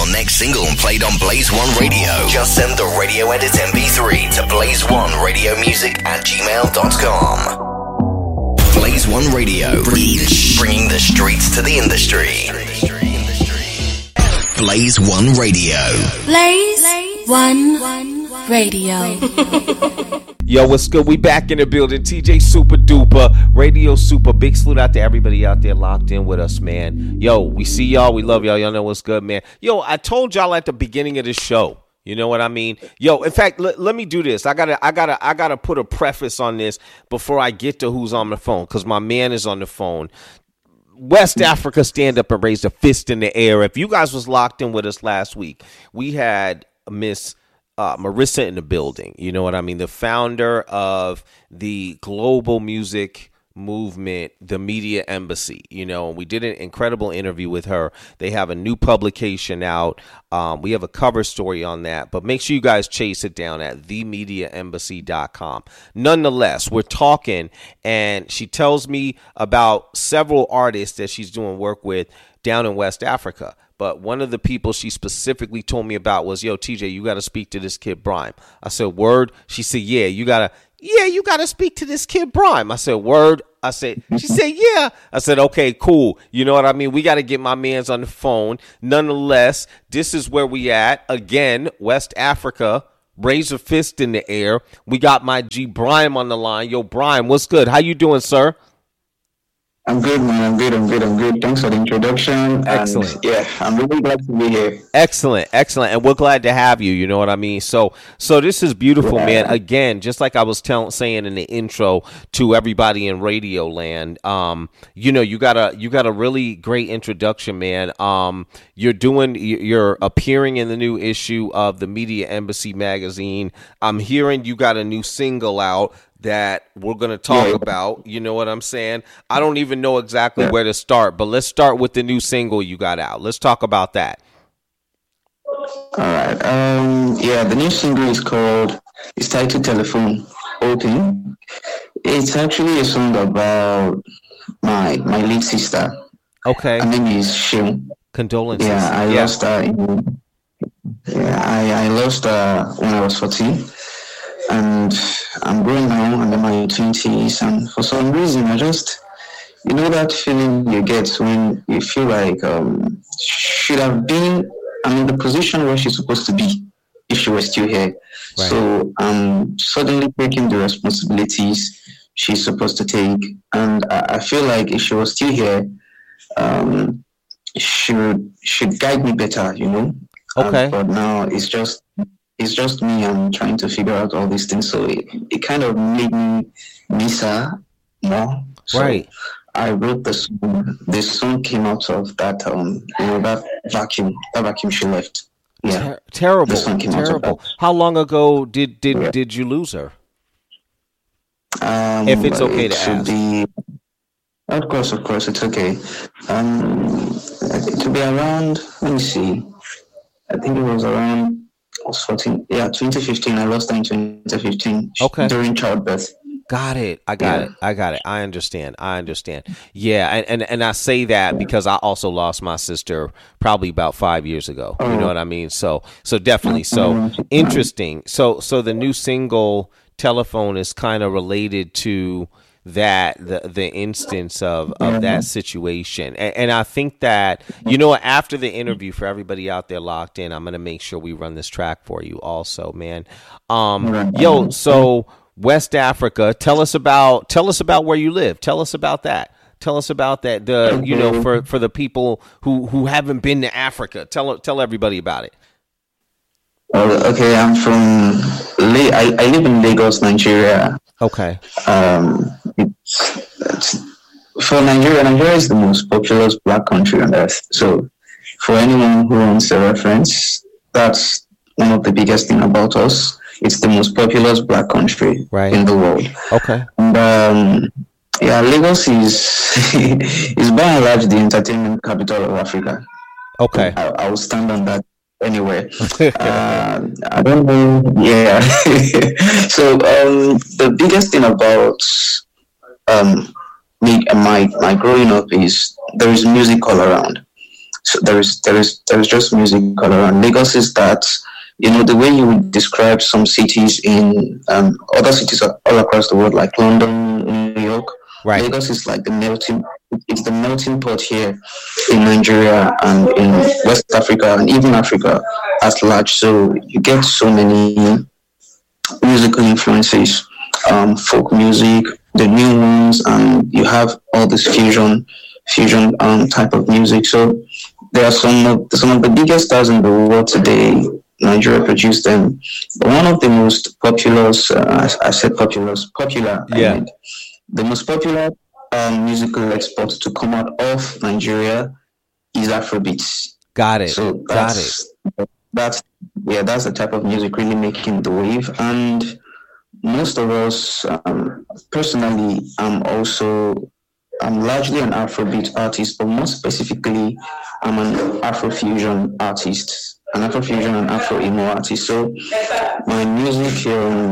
your next single played on Blaze One Radio. Just send the radio edit MP3 to blaze1radiomusic@gmail.com. Blaze One Radio, bringing the streets to the industry. Blaze One Radio. Blaze One Radio. Yo, what's good? We back in the building. TJ Super Duper, Radio Super. Big salute out to everybody out there locked in with us, man. Yo, we see y'all. We love y'all. Y'all know what's good, man. Yo, I told y'all at the beginning of the show. You know what I mean? Yo, in fact, let me do this. I gotta put a preface on this before I get to who's on the phone, because my man is on the phone. West Africa, stand up and raise a fist in the air. If you guys was locked in with us last week, we had Miss Marissa in the building. You know what I mean? The founder of the global music movement, the Media Embassy. You know, we did an incredible interview with her. They have a new publication out. We have a cover story on that, but make sure you guys chase it down at themediaembassy.com. Nonetheless, we're talking, and she tells me about several artists that she's doing work with down in West Africa. But one of the people she specifically told me about was, yo, TJ, you got to speak to this kid, Brime. I said, word? She said, yeah, you got to speak to this kid, Brime. I said, word? She said, yeah. I said, okay, cool. You know what I mean? We got to get my mans on the phone. Nonetheless, this is where we at. Again, West Africa, raise a fist in the air. We got my G Brime on the line. Yo, Brime, what's good? How you doing, sir? I'm good, man. I'm good. Thanks for the introduction. Excellent. And yeah, I'm really glad to be here. Excellent. And we're glad to have you. You know what I mean? So this is beautiful, man. Again, just like I was saying in the intro to everybody in Radio Land, you know, you got a really great introduction, man. You're appearing in the new issue of the Media Embassy magazine. I'm hearing you got a new single out that we're going to talk about. You know what I'm saying? I don't even know exactly where to start, but let's start with the new single you got out. Let's talk about that. All right. The new single it's titled Telephone Open. It's actually a song about my late sister. Okay. Her name is Sheung. Condolences. Yeah, I lost her. I lost her when I was 14. And I'm growing now, and in my 20s, and for some reason, I just, you know, that feeling you get when you feel like should have been, in the position where she's supposed to be if she was still here. Right. So I'm suddenly taking the responsibilities she's supposed to take, and I feel like if she was still here, she should guide me better, you know. Okay. But now it's just me. I'm trying to figure out all these things, so it kind of made me miss her more. So right. I wrote the song. This song came out of that that vacuum she left. Yeah. Terrible. Terrible. How long ago did you lose her? If it's okay to ask. Of course, it's okay. To be around, let me see. I think it was around. I was 14. Yeah, 2015. I lost her in 2015. Okay. During childbirth. Got it. I got it. I understand. Yeah, and I say that because I also lost my sister probably about 5 years ago. You know what I mean? So definitely. So interesting. So the new single Telephone is kind of related to that, the instance of that situation. And I think that, you know, after the interview, for everybody out there locked in, I'm going to make sure we run this track for you also, man. So West Africa, tell us about where you live. Tell us about that. You know, for the people who haven't been to Africa, tell everybody about it. Okay, I'm from I live in Lagos, Nigeria. Okay. It's for Nigeria is the most populous black country on earth. So for anyone who wants a reference, that's one of the biggest thing about us. It's the most populous black country in the world. Okay. And Lagos is by and large the entertainment capital of Africa. Okay. I will stand on that anywhere. I don't know. Yeah. So the biggest thing about me and my growing up is there is music all around. there is just music all around. Lagos is that, the way you would describe some cities in other cities all across the world, like London, New York. Right. Lagos is like it's the melting pot here in Nigeria and in West Africa and even Africa at large. So you get so many musical influences, folk music, the new ones, and you have all this fusion type of music. So there are some of the biggest stars in the world today. Nigeria produced them. But one of the most popular, I said popular. Yeah. The most popular musical export to come out of Nigeria is Afrobeats. Got it. So that's the type of music really making the wave. And most of us, personally, I'm largely an Afrobeat artist, but more specifically, I'm an Afrofusion artist, an Afrofusion and Afro emo artist. So my music,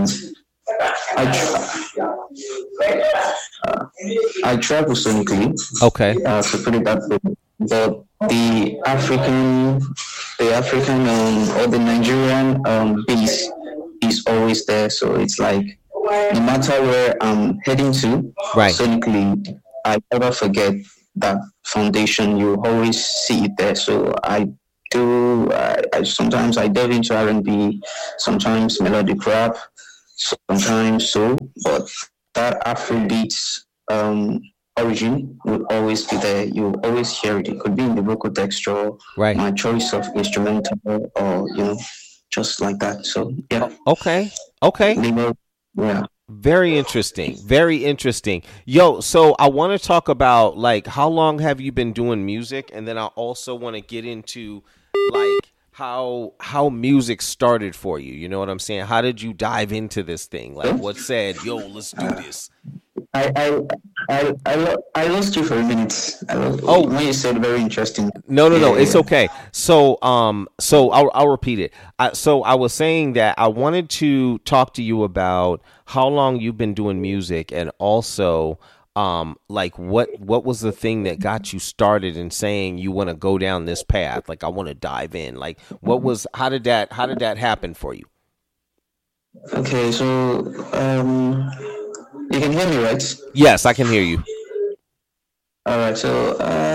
I travel sonically. Okay. To put it that way, but the African, or the Nigerian base is always there. So it's like no matter where I'm heading to, right, sonically, I never forget that foundation. You always see it there. So I sometimes I delve into R&B, sometimes melodic rap, sometimes soul, but that Afrobeats origin will always be there. You always hear it. It could be in the vocal texture, right, my choice of instrumental, or just like that. So yeah. Okay. Yeah. Very interesting. Yo, so I want to talk about, like, how long have you been doing music, and then I also want to get into like how music started for you. You know what I'm saying? How did you dive into this thing? Like, what said, yo, let's do this? I lost you for a minute. When you said very interesting. No, it's okay. So I'll repeat it. So I was saying that I wanted to talk to you about how long you've been doing music, and also like what was the thing that got you started in saying you want to go down this path? Like, I want to dive in. Like, how did that happen for you? Okay, so you can hear me, right? Yes, I can hear you. All right, so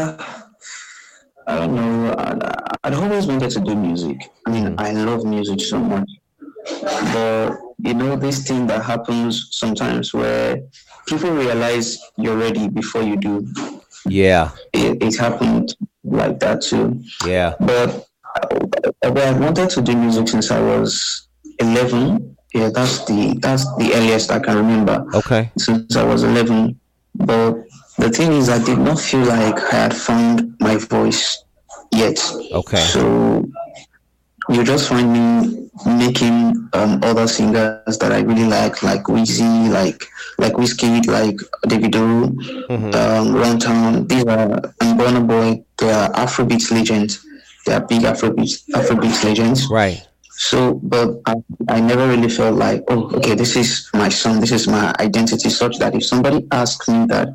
I don't know. I'd always wanted to do music. I mean, I love music so much. But this thing that happens sometimes where people realize you're ready before you do. Yeah. It happened like that too. Yeah. But I wanted to do music since I was 11. Yeah, that's the earliest I can remember. Okay. Since I was 11. But the thing is, I did not feel like I had found my voice yet. Okay. So you just find me making other singers that I really like Weezy, like Wizkid, like Davido, Runtown. These are, and Burna Boy. They are Afrobeats legends. They are big Afrobeats legends. Right. So, but I never really felt like, oh, okay, this is my song, this is my identity, such that if somebody asks me that,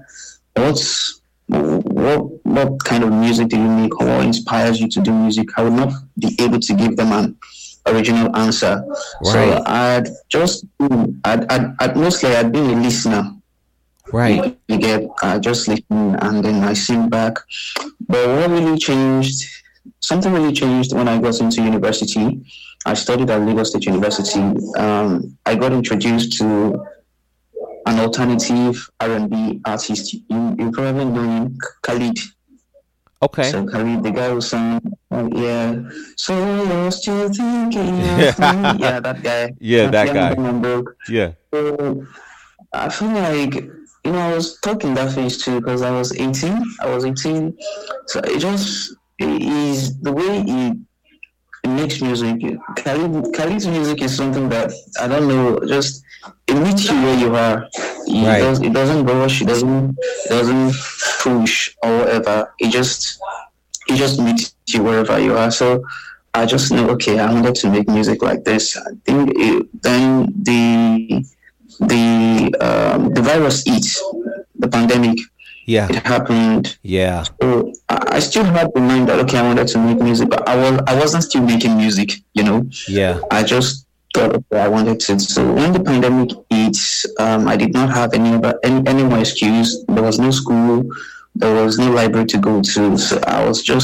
what kind of music do you make, or what inspires you to do music, I would not be able to give them an original answer. Right. So I'd mostly been a listener. Right. You get just listen and then I sing back. But something really changed when I got into university. I studied at Lagos State University. I got introduced to an alternative R&B artist. You probably know him, Khalid. Okay. So Khalid, the guy who sang, so lost you thinking of me. Yeah, that guy. Yeah, that guy. Yeah. So I feel like, I was talking that phase too because I was 18. So it is the way he makes music. Khalid's music is something that, I don't know, just it meets you where you are. It doesn't rush, it doesn't push or whatever. It just meets you wherever you are. So I just know, okay, I wanted to make music like this. I think then the virus hit, the pandemic. Yeah. it happened. Yeah. So I still had the mind that okay, I wanted to make music, but I wasn't still making music. Yeah. I just thought okay, I wanted to. So when the pandemic hit, I did not have any more excuse. There was no school, there was no library to go to. So I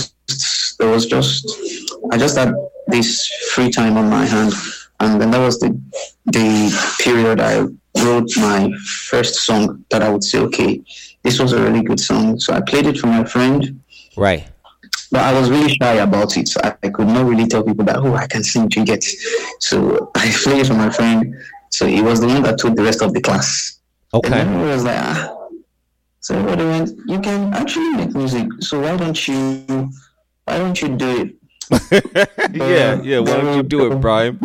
just had this free time on my hand, and then that was the period I wrote my first song that I would say, okay, this was a really good song. So I played it for my friend. Right. But I was really shy about it. So I could not really tell people that, I can sing, you get. So I played it for my friend. So he was the one that told the rest of the class. Okay. And then he was like, So everybody went, you can actually make music. So why don't you do it? Yeah. Why don't you do it, Brian?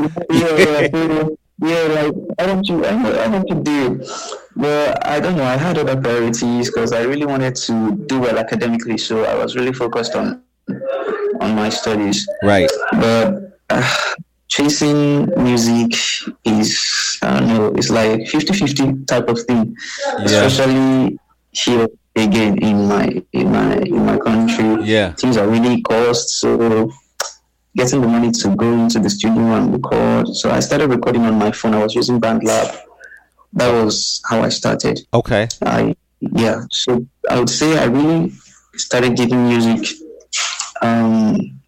Like, why don't you do it? But I don't know, I had other priorities because I really wanted to do well academically, so I was really focused on my studies. Right. But chasing music is, I don't know, it's like 50-50 type of thing, especially here again in my country. Yeah. Things are really cost, so getting the money to go into the studio and record. So I started recording on my phone. I was using BandLab. That was how I started. Okay. So I would say I really started giving music in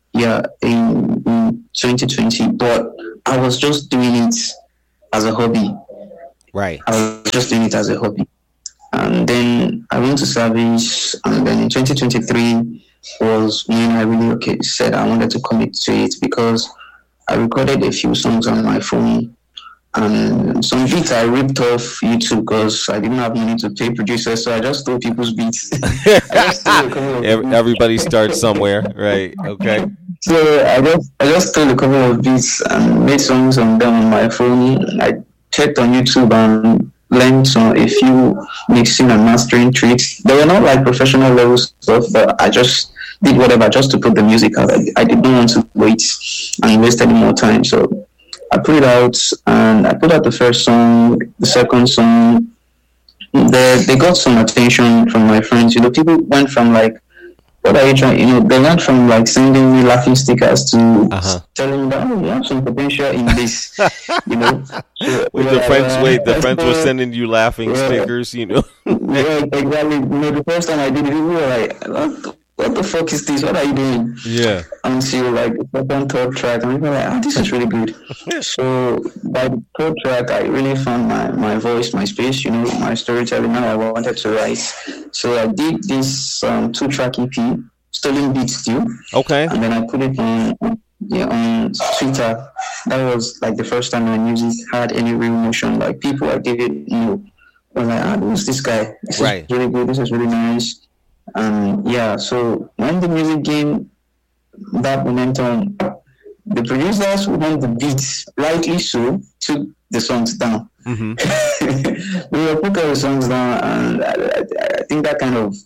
2020, but I was just doing it as a hobby. Right. I was just doing it as a hobby. And then I went to service, and then in 2023 was when I really said I wanted to commit to it, because I recorded a few songs on my phone, and some beats I ripped off YouTube because I didn't have money to pay producers, so I just stole people's beats. Everybody starts somewhere, right? Okay. So I just stole a couple of beats and made songs on them on my phone. I checked on YouTube and learned a few mixing and mastering tricks. They were not like professional level stuff, but I just did whatever just to put the music out. I did not want to wait and waste any more time. So I put it out, and I put out the first song, the second song. They got some attention from my friends. People went from like, what are you trying? They went from like sending me laughing stickers to telling me that, you have some potential in this. So, the friends were sending you laughing stickers. Yeah, exactly. The first time I did it, people were like, what the fuck is this? What are you doing? Yeah. Until like the second, third track, and we were like, this is really good. So by the third track, I really found my voice, my space, my storytelling. Now I wanted to write. So I did this 2-track EP, Stolen Beats still. Okay. And then I put it on Twitter. That was like the first time my music had any real motion. Like people I gave it, were like, who's this guy? This is really good. This is really nice. So when the music gained that momentum, the producers who want the beats, rightly so, took the songs down. Mm-hmm. We put the songs down, and I think that kind of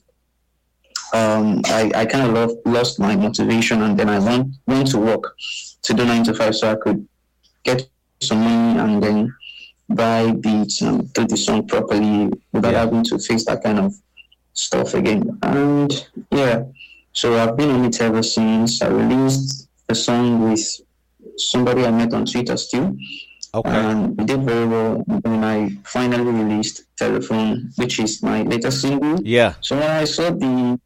I kind of lost my motivation, and then I went to work to do 9 to 5 so I could get some money and then buy beats and do the song properly without having to face that kind of stuff again. And so I've been on it ever since. I released a song with somebody I met on Twitter still. Okay. And we did very well. And then I finally released Telephone, which is my latest single. Yeah. So when I saw the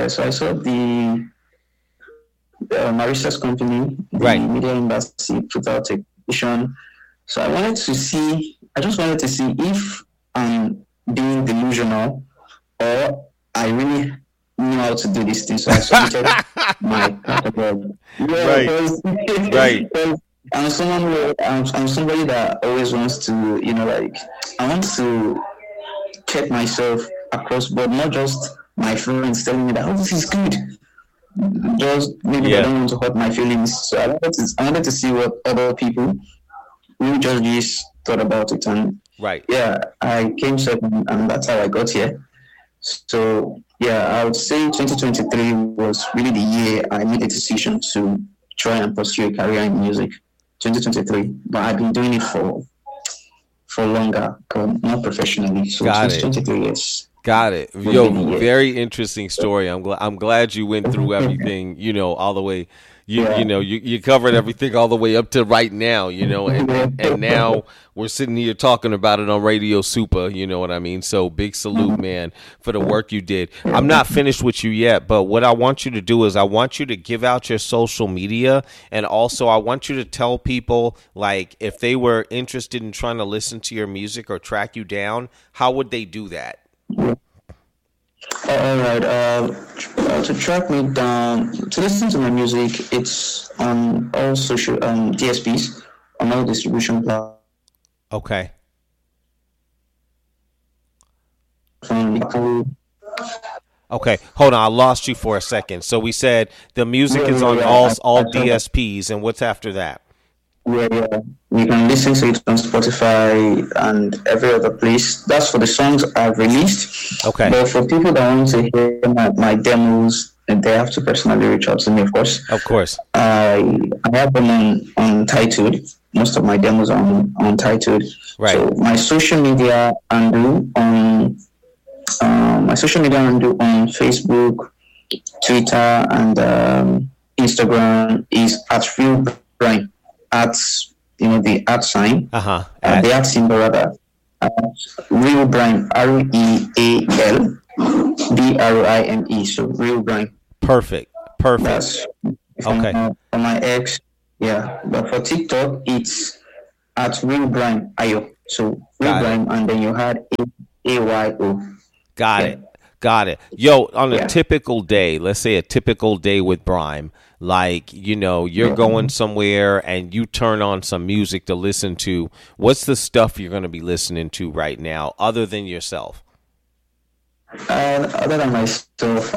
Marissa's company, the Media Embassy, put out a petition. So I just wanted to see if I'm being delusional or I really knew how to do this thing. So I submitted my catalog. Right. I'm somebody that always wants to, I want to check myself across board, not just my friends telling me that, this is good. Just maybe I don't want to hurt my feelings. So I wanted to see what other people who just thought about it. And I came second, and that's how I got here. So I would say 2023 was really the year I made a decision to try and pursue a career in music. 2023, but I've been doing it for longer, not professionally. So 2023 years. Got it. for Yo, many years. very interesting story. I'm glad you went through everything, all the way. You covered everything all the way up to right now, and now we're sitting here talking about it on Radio Super, you know what I mean? So big salute, man, for the work you did. I'm not finished with you yet, but what I want you to do is I want you to give out your social media, and also I want you to tell people, like, if they were interested in trying to listen to your music or track you down, how would they do that? All right. To track me down, to listen to my music, it's on all social DSPs, on all distribution platforms. Okay. Okay, hold on. I lost you for a second. So we said the music is on all DSPs, and what's after that? Yeah. You can listen to it on Spotify and every other place. That's for the songs I've released. Okay. But for people that want to hear my demos, they have to personally reach out to me, of course. Of course. I have them on Tidal. Most of my demos are on Tidal. Right. So my social media handle on Facebook, Twitter, and Instagram is at Real Brian. At the at sign, the at symbol rather, Real Brian, RealBrime. So Real Brian. Perfect. That's okay. On my ex, yeah. But for TikTok, it's at Real Brian Ayo. So Real Brian, and then you had AYO. Got it. Yo, on a typical day, let's say a typical day with Brime, like, you're going somewhere and you turn on some music to listen to. What's the stuff you're going to be listening to right now, other than yourself? Other than myself,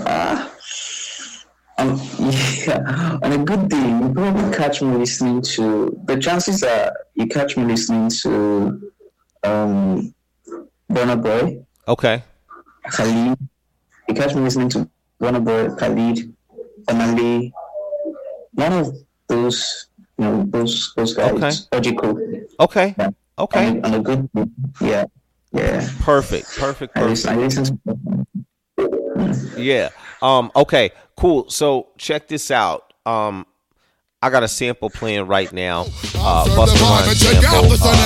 on a good day, you probably catch me listening to. The chances are you catch me listening to Burna Boy. Okay. Khalid. You catch me listening to Burna Boy, Khalid, Emily. One of those, those guys. Okay. Okay. Yeah. Okay. On a good, yeah. Perfect. I listen to. Yeah. Okay. Cool. So check this out. I got a sample playing right now. Busta Rhymes sample.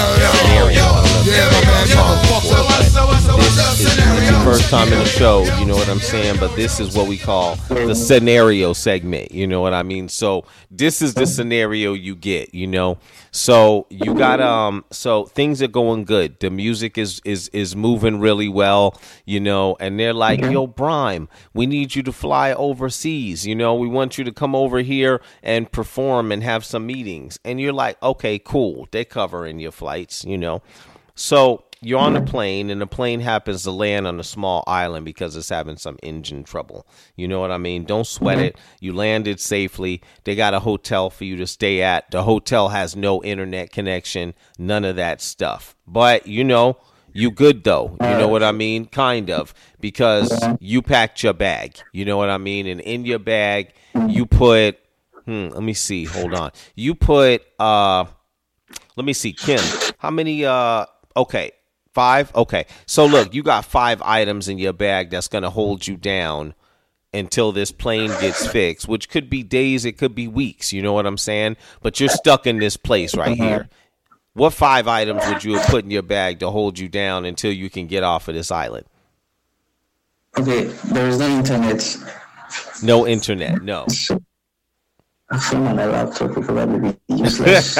This is your first time in the show, you know what I'm saying? But this is what we call the scenario segment, you know what I mean? So this is the scenario you get, So you got so things are going good. The music is moving really well, and they're like, yo, Brime, we need you to fly overseas, we want you to come over here and perform and have some meetings. And you're like, okay, cool. They're covering your flights, So you're on a plane, and the plane happens to land on a small island because it's having some engine trouble. You know what I mean? Don't sweat it. You landed safely. They got a hotel for you to stay at. The hotel has no internet connection, none of that stuff. But, you good though. You know what I mean? Kind of. Because you packed your bag. You know what I mean? And in your bag, you put... let me see. Hold on. You put, let me see, Kim, how many, okay, 5? Okay. So look, you got 5 items in your bag that's going to hold you down until this plane gets fixed, which could be days, it could be weeks. You know what I'm saying? But you're stuck in this place right here. What 5 items would you have put in your bag to hold you down until you can get off of this island? Okay. There is no internet. No internet. No. A phone and a laptop will probably be useless.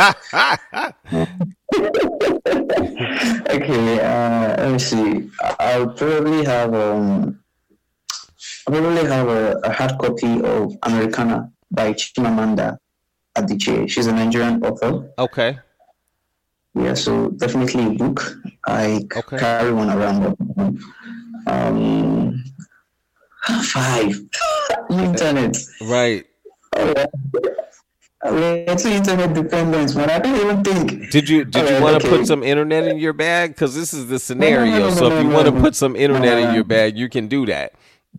Okay, let me see. I'll probably have a hard copy of Americana by Chimamanda Adichie. She's a Nigerian author. Okay. Yeah, so definitely a book. I carry one around. 5. Internet. Right. It's internet dependence, man. I don't even think. Did you want to put some internet in your bag? Because this is the scenario. So if you want to put some internet in your bag, you can do that.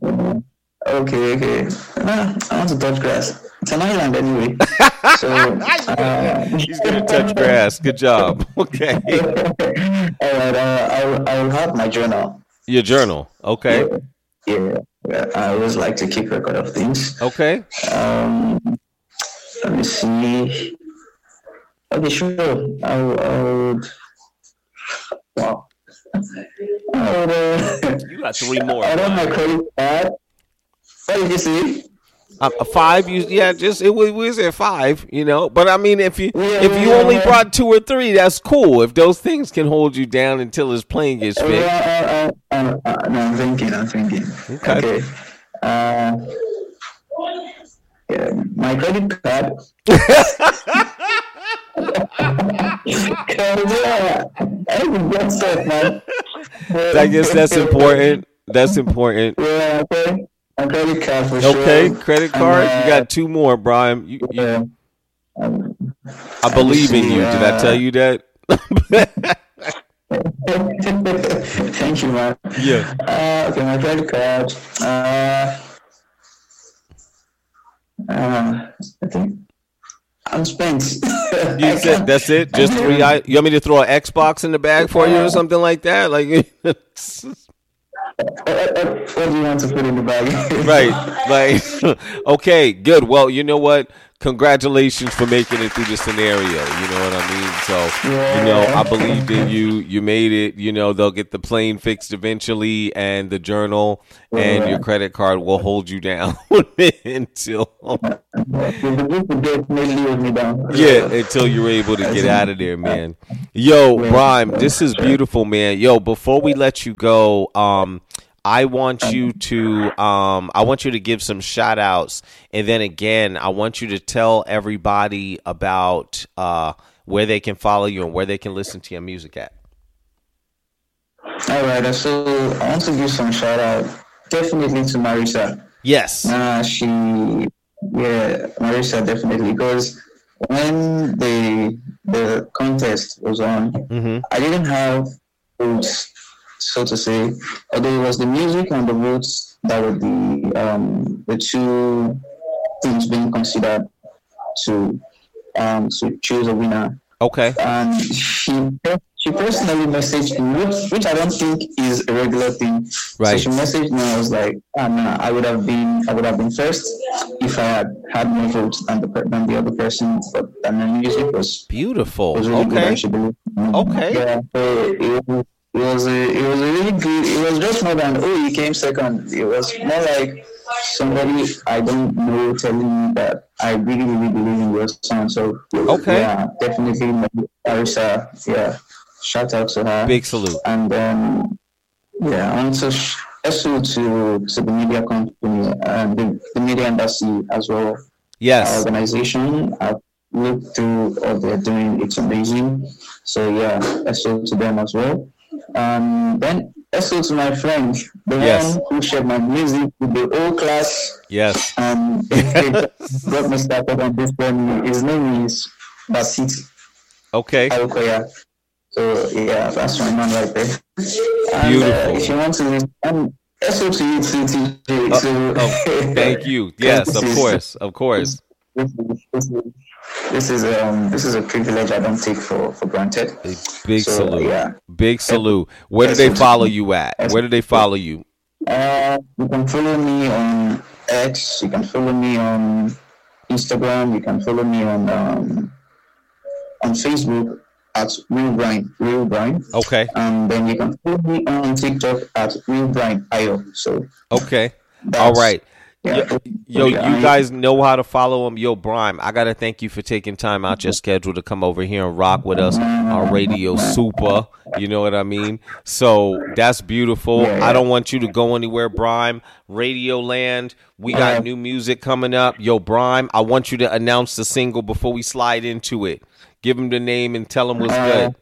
Okay. I want to touch grass. It's an island anyway. So he's gonna touch grass. Good job. Okay. All right. I'll have my journal. Your journal. Okay. Yeah. I always like to keep record of things. Okay. Let me see. Okay, sure. I would. Wow. I would. You got 3 more. I don't have credit card. What did you say? A 5, just it was at 5, But I mean, if you only brought 2 or 3, that's cool. If those things can hold you down until his plane gets fixed. No, I'm thinking. Okay. Yeah, my credit card. I guess that's important. Yeah, okay. A credit card for sure. Okay, credit card. You got 2 more, Brian. I believe in you. Did I tell you that? Thank you, man. Yeah. Okay, my credit card. I think I'm spent. You said that's it? Just 3? You want me to throw an Xbox in the bag for you or something like that? Like. What do you want to put in the bag? Right. Okay, good. Well, you know what? Congratulations for making it through the scenario. You know what I mean? So, I believed in you. You made it. They'll get the plane fixed eventually, and the journal and your credit card will hold you down until until you're able to get out of there, man. Yo, Brian, this is beautiful, man. Yo, before we let you go, I want you to give some shout outs, and then again, I want you to tell everybody about where they can follow you and where they can listen to your music at. All right, so I want to give some shout out definitely to Marisa. Yes. Marisa definitely, because when the contest was on, I didn't have votes, so to say, although it was the music and the votes that were the 2 things being considered to choose a winner. Okay. And she personally messaged me, which I don't think is a regular thing. Right. So she messaged me. I was like, I would have been first if I had more votes than the other person. But the music was beautiful. Was really good, actually. Okay. Yeah. So it was a really good. It was just more than you came second. It was more like somebody I don't know telling me that I really really believe in your song. So yeah, definitely Marisa. Yeah, shout out to her. Big salute. And I want to also to the media company and the media embassy as well. Yes. Our organization. I've looked through what they're doing. It's amazing. So yeah, also to them as well. Then also to my friend, the one who shared my music with the whole class. Yes. Got me started on this journey. His name is Basit. Okay. Aokoya. So yeah, that's my man right there. And, beautiful. If you want to listen, also to you too, TJ. Thank you. Yes, of course. This is a privilege I don't take for granted. Big salute. Yeah. Big salute. Where do they follow you at? Where do they follow you? You can follow me on X. You can follow me on Instagram. You can follow me on Facebook at Real Brian. Okay. And then you can follow me on TikTok at Real Brian Ayo. So okay. All right. Yo, you guys know how to follow him. Yo, Brian, I got to thank you for taking time out your schedule to come over here and rock with us on Radio Super. You know what I mean? So that's beautiful. I don't want you to go anywhere, Brian. Radio Land, we got new music coming up. Yo, Brian, I want you to announce the single before we slide into it. Give him the name and tell him what's good.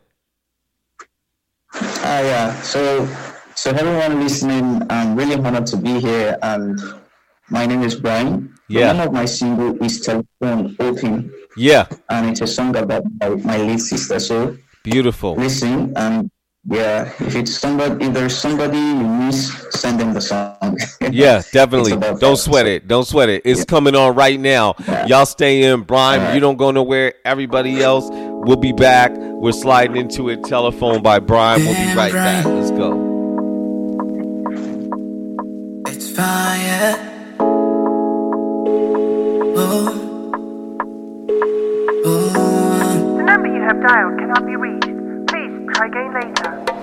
So everyone listening, I'm really honored to be here, and my name is Brian. The name of my single is Telephone Open. Yeah. And it's a song about my late sister. So beautiful. Listen, and if there's somebody you miss, send them the song. Yeah, definitely. Don't sweat it. It's coming on right now. Y'all stay in. Brian, you don't go nowhere. Everybody else, we'll be back. We're sliding into it. Telephone by Brian. We'll be right back. Let's go. fire. Oh. The number you have dialed cannot be reached. Please try again later.